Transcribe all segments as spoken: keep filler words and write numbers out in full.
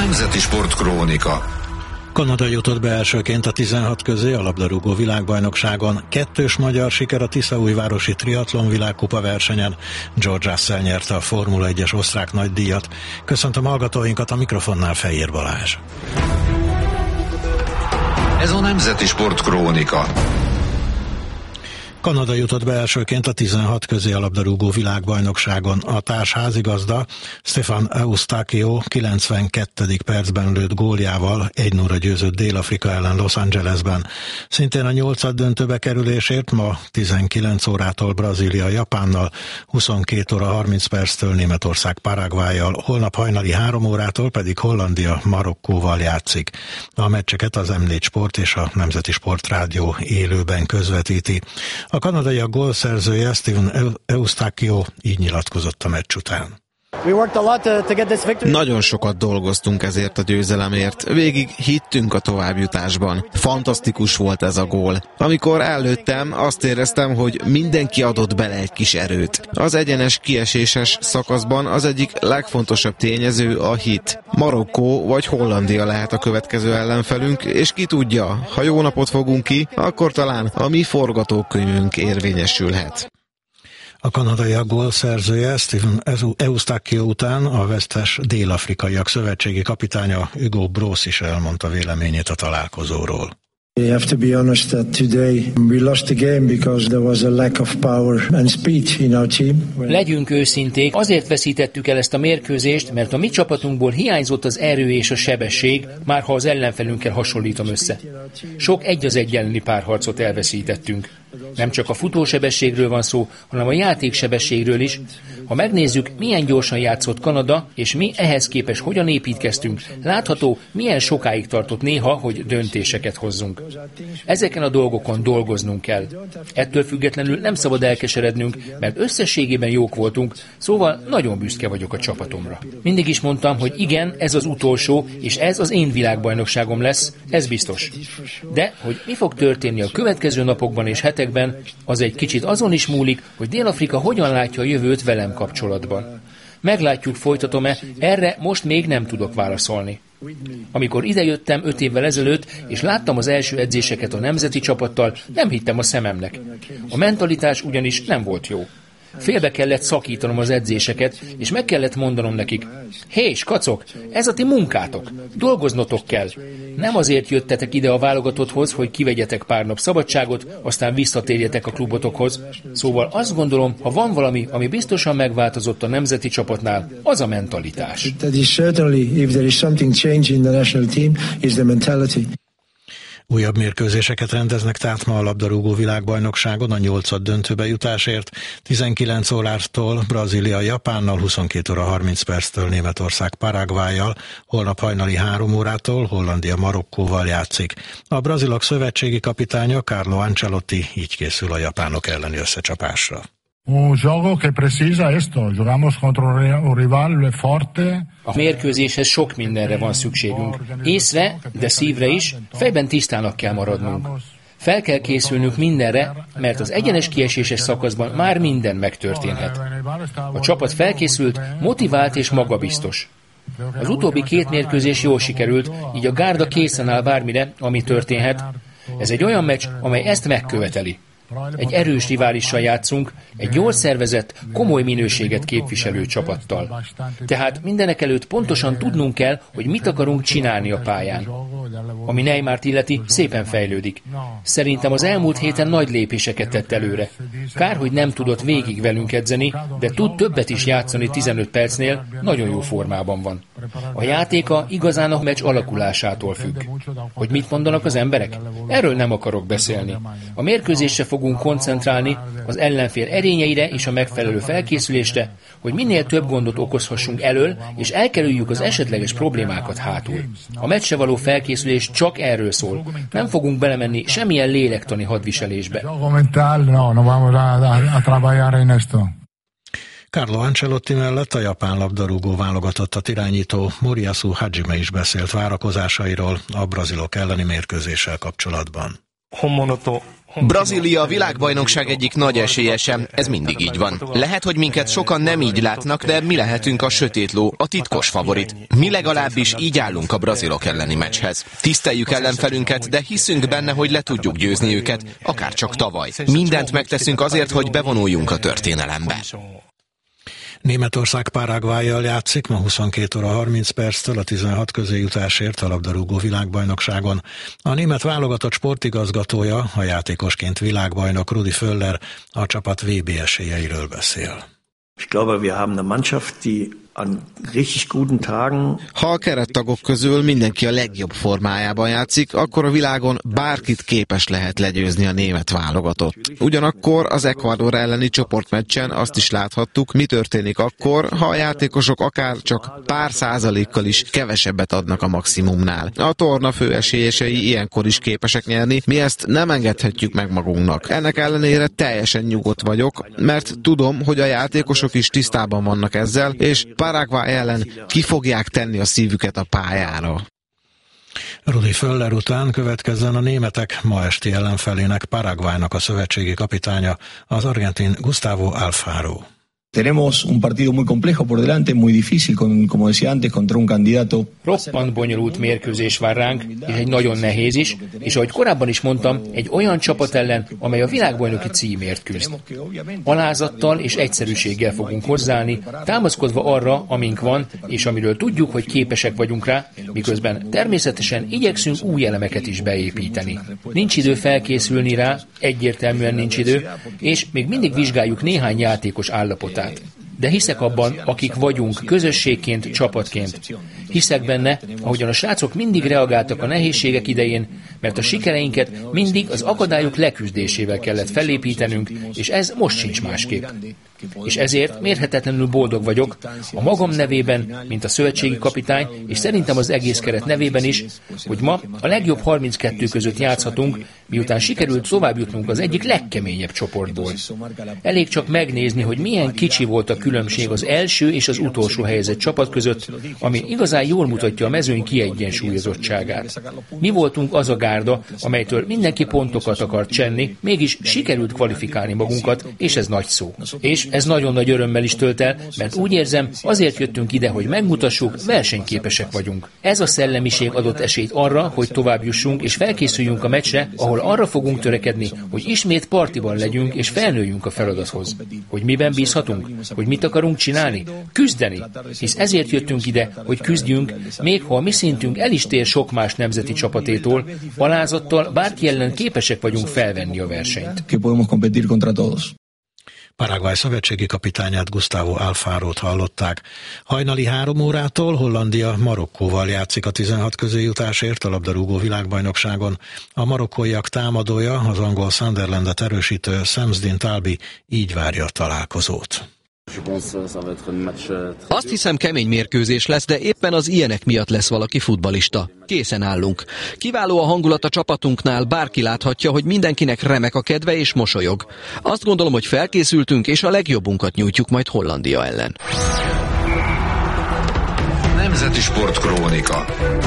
Nemzeti Sportkrónika. Kanada jutott be elsőként a tizenhat közé a labdarúgó világbajnokságon. Kettős magyar siker a Tiszaújvárosi triatlon világkupa versenyen. George Russell nyerte a Formula egyes osztrák nagydíjat. Köszöntöm hallgatóinkat, a mikrofonnál Fejér Balázs. Ez a Nemzeti Sportkrónika. Kanada jutott be elsőként a tizenhat közé a labdarúgó világbajnokságon. A társ házigazda Stefan Eustáquio kilencvenkettedik percben lőtt góljával egy nulla győzött Dél-Afrika ellen Los Angelesben. Szintén a nyolcad döntőbe kerülésért ma tizenkilenc órától Brazília Japánnal, huszonkét óra harminc perctől Németország Paraguayjal, holnap hajnali három órától pedig Hollandia Marokkóval játszik. A meccseket az em négy Sport és a Nemzeti Sportrádió élőben közvetíti. A kanadaiak gólszerzője Stefan Eustáquio így nyilatkozott a meccs után. Nagyon sokat dolgoztunk ezért a győzelemért, végig hittünk a továbbjutásban. Fantasztikus volt ez a gól. Amikor előttem, azt éreztem, hogy mindenki adott bele egy kis erőt. Az egyenes kieséses szakaszban az egyik legfontosabb tényező a hit. Marokkó vagy Hollandia lehet a következő ellenfelünk, és ki tudja, ha jó napot fogunk ki, akkor talán a mi forgatókönyvünk érvényesülhet. A kanadaiak gólszerzője Stefan Eustáquio után a vesztes dél-afrikaiak szövetségi kapitánya Hugo Broos is elmondta véleményét a találkozóról. We have to be honest that today we lost the game because there was a lack of power and speed in our team. Legyünk őszinték, azért veszítettük el ezt a mérkőzést, mert a mi csapatunkból hiányzott az erő és a sebesség, már ha az ellenfelünkkel hasonlítom össze. Sok egy az egy elleni párharcot elveszítettünk. Nem csak a futósebességről van szó, hanem a játéksebességről is. Ha megnézzük, milyen gyorsan játszott Kanada, és mi ehhez képest hogyan építkeztünk, látható, milyen sokáig tartott néha, hogy döntéseket hozzunk. Ezeken a dolgokon dolgoznunk kell. Ettől függetlenül nem szabad elkeserednünk, mert összességében jók voltunk, szóval nagyon büszke vagyok a csapatomra. Mindig is mondtam, hogy igen, ez az utolsó, és ez az én világbajnokságom lesz, ez biztos. De, hogy mi fog történni a következő napokban és hetekben, az egy kicsit azon is múlik, hogy Dél-Afrika hogyan látja a jövőt velem kapcsolatban. Meglátjuk, folytatom-e, erre most még nem tudok válaszolni. Amikor idejöttem öt évvel ezelőtt, és láttam az első edzéseket a nemzeti csapattal, nem hittem a szememnek. A mentalitás ugyanis nem volt jó. Félbe kellett szakítanom az edzéseket, és meg kellett mondanom nekik, hé, skacok, ez a ti munkátok, dolgoznotok kell. Nem azért jöttetek ide a válogatotthoz, hogy kivegyetek pár nap szabadságot, aztán visszatérjetek a klubotokhoz. Szóval azt gondolom, ha van valami, ami biztosan megváltozott a nemzeti csapatnál, az a mentalitás. Újabb mérkőzéseket rendeznek tehát ma a labdarúgó világbajnokságon a nyolcad döntőbe jutásért. tizenkilenc órától Brazília Japánnal, huszonkét óra harminc perctől Németország Paraguayjal, holnap hajnali három órától Hollandia Marokkóval játszik. A brazilok szövetségi kapitánya Carlo Ancelotti így készül a japánok elleni összecsapásra. Un jogo que precisa esto, jugamos contra un rival forte. A mérkőzéshez sok mindenre van szükségünk. Észre, de szívre is, fejben tisztának kell maradnunk. Fel kell készülnünk mindenre, mert az egyenes kieséses szakaszban már minden megtörténhet. A csapat felkészült, motivált és magabiztos. Az utóbbi két mérkőzés jól sikerült, így a gárda készen áll bármire, ami történhet. Ez egy olyan meccs, amely ezt megköveteli. Egy erős riválissal játszunk, egy jól szervezett, komoly minőséget képviselő csapattal. Tehát mindenekelőtt pontosan tudnunk kell, hogy mit akarunk csinálni a pályán. Ami Neymart illeti, szépen fejlődik. Szerintem az elmúlt héten nagy lépéseket tett előre. Kár, hogy nem tudott végig velünk edzeni, de tud többet is játszani tizenöt percnél, nagyon jó formában van. A játéka igazán a meccs alakulásától függ. Hogy mit mondanak az emberek? Erről nem akarok beszélni. A mérkőzésre fogunk koncentrálni, az ellenfél erényeire és a megfelelő felkészülésre, hogy minél több gondot okozhassunk elől, és elkerüljük az esetleges problémákat hátul. A meccsre való felkészülés csak erről szól. Nem fogunk belemenni semmilyen lélektani hadviselésbe. Carlo Ancelotti mellett a japán labdarúgó válogatottat irányító Moriyasu Hajime is beszélt várakozásairól a brazilok elleni mérkőzéssel kapcsolatban. Brazília a világbajnokság egyik nagy esélyese, ez mindig így van. Lehet, hogy minket sokan nem így látnak, de mi lehetünk a sötét ló, a titkos favorit. Mi legalábbis így állunk a brazilok elleni meccshez. Tiszteljük ellenfelünket, de hiszünk benne, hogy le tudjuk győzni őket, akár csak tavaly. Mindent megteszünk azért, hogy bevonuljunk a történelembe. Németország Paraguayyal játszik ma huszonkét óra harminc perctől a tizenhat közéjutásért a labdarúgó világbajnokságon. A német válogatott sportigazgatója, a játékosként világbajnok Rudi Völler a csapat vé bé esélyeiről beszél. Ich glaube, wir haben eine Mannschaft, die an richtig guten Tagen... Ha a kerettagok közül mindenki a legjobb formájában játszik, akkor a világon bárkit képes lehet legyőzni a német válogatott. Ugyanakkor az Ecuador elleni csoportmeccsen azt is láthattuk, mi történik akkor, ha a játékosok akár csak pár százalékkal is kevesebbet adnak a maximumnál. A torna fő esélyesei ilyenkor is képesek nyerni, mi ezt nem engedhetjük meg magunknak. Ennek ellenére teljesen nyugodt vagyok, mert tudom, hogy a játékosok is tisztában vannak ezzel, és Paraguay ellen ki fogják tenni a szívüket a pályára. Rudi Völler után következzen a németek ma esti ellenfelének, Paraguaynak a szövetségi kapitánya, az argentin Gustavo Alfaro. Tenemos un partido muy complejo por delante, muy difícil, con, como decía antes, contra un candidato. Roppant bonyolult mérkőzés vár ránk, és egy nagyon nehéz is, és ahogy korábban is mondtam, egy olyan csapat ellen, amely a világbajnoki címért küzd. Alázattal és egyszerűséggel fogunk hozzáállni, támaszkodva arra, amink van, és amiről tudjuk, hogy képesek vagyunk rá, miközben természetesen igyekszünk új elemeket is beépíteni. Nincs idő felkészülni rá, egyértelműen nincs idő, és még mindig vizsgáljuk néhány játékos állapotát. De hiszek abban, akik vagyunk, közösségként, csapatként. Hiszek benne, ahogyan a srácok mindig reagáltak a nehézségek idején, mert a sikereinket mindig az akadályok leküzdésével kellett felépítenünk, és ez most sincs másképp. És ezért mérhetetlenül boldog vagyok, a magam nevében, mint a szövetségi kapitány, és szerintem az egész keret nevében is, hogy ma a legjobb harminckettő között játszhatunk, miután sikerült tovább jutnunk az egyik legkeményebb csoportból. Elég csak megnézni, hogy milyen kicsi volt a különbség az első és az utolsó helyezett csapat között, ami igazán jól mutatja a mezőny kiegyensúlyozottságát. Mi voltunk az a gárda, amelytől mindenki pontokat akart csenni, mégis sikerült kvalifikálni magunkat, és ez nagy szó. És ez nagyon nagy örömmel is tölt el, mert úgy érzem, azért jöttünk ide, hogy megmutassuk, versenyképesek vagyunk. Ez a szellemiség adott esélyt arra, hogy tovább jussunk és felkészüljünk a meccsre, ahol arra fogunk törekedni, hogy ismét partiban legyünk és felnőjünk a feladathoz. Hogy miben bízhatunk? Hogy mit akarunk csinálni? Küzdeni. Hisz ezért jöttünk ide, hogy küzdjünk, még ha a mi szintünk el is tér sok más nemzeti csapatétól, alázattal bárki ellen képesek vagyunk felvenni a versenyt. Paraguay szövetségi kapitányát, Gustavo Alfarót hallották. Hajnali három órától Hollandia Marokkóval játszik a tizenhat közéjutásért a labdarúgó világbajnokságon. A marokkóiak támadója, az angol Sunderlandet erősítő Samsdin Talbi így várja a találkozót. Azt hiszem, kemény mérkőzés lesz, de éppen az ilyenek miatt lesz valaki futballista. Készen állunk. Kiváló a hangulat a csapatunknál, bárki láthatja, hogy mindenkinek remek a kedve és mosolyog. Azt gondolom, hogy felkészültünk, és a legjobbunkat nyújtjuk majd Hollandia ellen. Nemzeti Sportkrónika.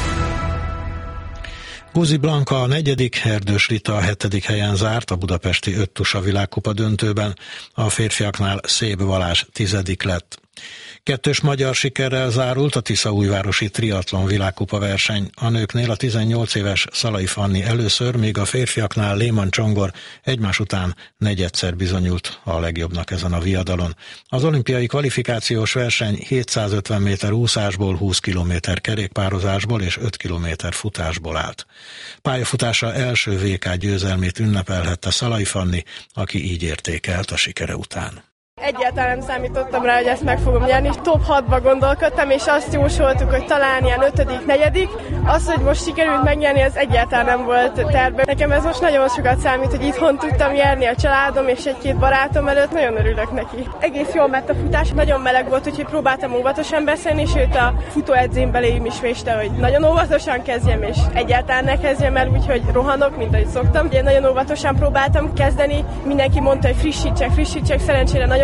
Guzi Blanka a negyedik, Erdős Rita a hetedik helyen zárt a budapesti öttusa világkupa döntőben, a férfiaknál Szép Balázs tizedik lett. Kettős magyar sikerrel zárult a tiszaújvárosi triatlon világkupa verseny. A nőknél a tizennyolc éves Szalai Fanni először, míg a férfiaknál Léman Csongor egymás után negyedszer bizonyult a legjobbnak ezen a viadalon. Az olimpiai kvalifikációs verseny hétszázötven méter úszásból, húsz kilométer kerékpározásból és öt kilométer futásból állt. Pályafutása első vé ká győzelmét ünnepelhette Szalai Fanni, aki így értékelt a sikere után. Egyáltalán nem számítottam rá, hogy ezt meg fogom nyerni. Top hatba gondolkodtam, és azt jósoltuk, hogy talán ilyen ötödik, negyedik. Az, hogy most sikerült megnyerni, ez egyáltalán nem volt tervben. Nekem ez most nagyon sokat számít, hogy itthon tudtam nyerni a családom és egy-két barátom előtt. Nagyon örülök neki. Egész jól ment a futás, nagyon meleg volt, úgyhogy próbáltam óvatosan beszélni, sőt a futóedzém belém is véste, hogy nagyon óvatosan kezdjem, és egyáltalán ne kezdjem el, úgyhogy rohanok, mint ahogy szoktam. Én nagyon óvatosan próbáltam kezdeni. Mindenki mondta, hogy frissítsek, frissítsek, szerencsére nagyon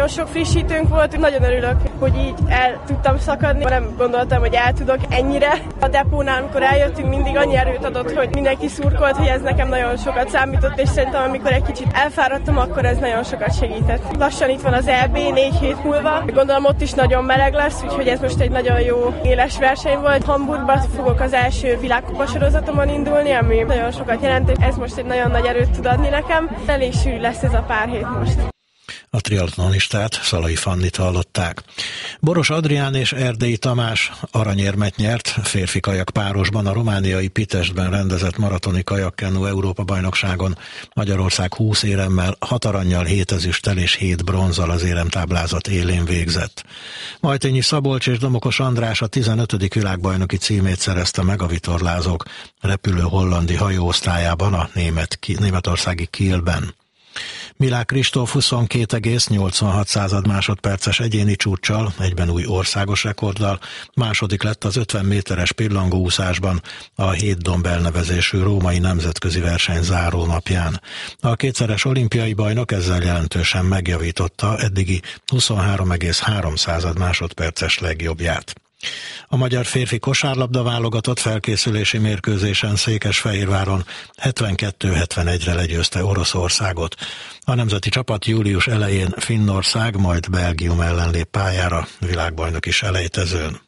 Nagyon sok frissítőnk volt, nagyon örülök, hogy így el tudtam szakadni. Nem gondoltam, hogy el tudok ennyire. A depónál, amikor eljöttünk, mindig annyi erőt adott, hogy mindenki szurkolt, hogy ez nekem nagyon sokat számított, és szerintem amikor egy kicsit elfáradtam, akkor ez nagyon sokat segített. Lassan itt van az é bé négy hét múlva. Gondolom ott is nagyon meleg lesz, úgyhogy ez most egy nagyon jó éles verseny volt. Hamburgban fogok az első világkupa sorozatomon indulni, ami nagyon sokat jelent, és ez most egy nagyon nagy erőt tud adni nekem. Elég sűrű lesz ez a pár hét most. A triatlonistát, Szalai Fannit hallották. Boros Adrián és Erdélyi Tamás aranyérmet nyert férfi kajak párosban a romániai Pitestben rendezett maratoni kajakkenu Európa-bajnokságon. Magyarország húsz éremmel, hat arannyal, hét ezüsttel és hét bronzzal az éremtáblázat élén végzett. Majtényi Szabolcs és Domokos András a tizenötödik világbajnoki címét szerezte meg a vitorlázók repülő hollandi hajóosztályában a német, németországi Kielben. Milák Kristóf huszonkét egész nyolcvanhat másodperces egyéni csúccsal, egyben új országos rekorddal, második lett az ötven méteres pillangóúszásban a Hét Domb elnevezésű római nemzetközi verseny záró napján. A kétszeres olimpiai bajnok ezzel jelentősen megjavította eddigi huszonhárom egész három másodperces legjobbját. A magyar férfi kosárlabda válogatott felkészülési mérkőzésen Székesfehérváron hetvenkettő hetvenegyre legyőzte Oroszországot. A nemzeti csapat július elején Finnország, majd Belgium ellen lép pályára világbajnoki selejtezőn.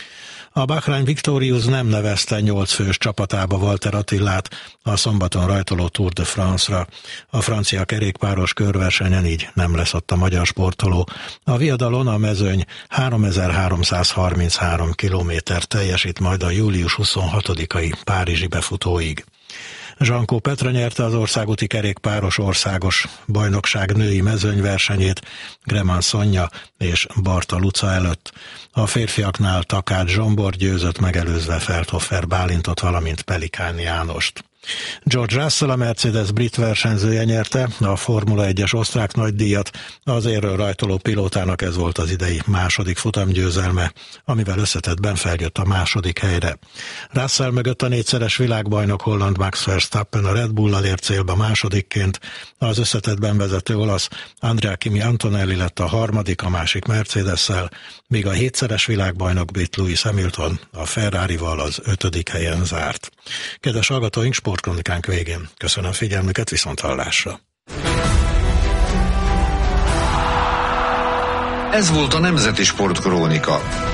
A Bahrain Victorious nem nevezte nyolc fős csapatába Walter Attilát a szombaton rajtoló Tour de France-ra. A francia kerékpáros körversenyen így nem lesz ott a magyar sportoló. A viadalon a mezőny háromezer-háromszázharminchárom kilométer teljesít majd a július huszonhatodikai párizsi befutóig. Zsankó Petra nyerte az országúti kerékpáros országos bajnokság női mezőnyversenyét Greman Szonya és Barta Luca előtt. A férfiaknál Takács Zsombor győzött, megelőzve Feldhofer Bálintot, valamint Pelikán Jánost. George Russell, a Mercedes brit versenyzője nyerte a Formula egyes osztrák nagydíjat, az érről rajtoló pilótának ez volt az idei második futamgyőzelme, amivel összetettben feljött a második helyre. Russell mögött a négyszeres világbajnok holland Max Verstappen a Red Bull-al ért célba másodikként, az összetettben vezető olasz Andrea Kimi Antonelli lett a harmadik, a másik Mercedes-szel, míg a hétszeres világbajnok brit Lewis Hamilton a Ferrarival az ötödik helyen zárt. Kedves hallgatóink, sportkronikánk végén. Köszönöm figyelmüket, viszont hallásra. Ez volt a Nemzeti Sportkrónika.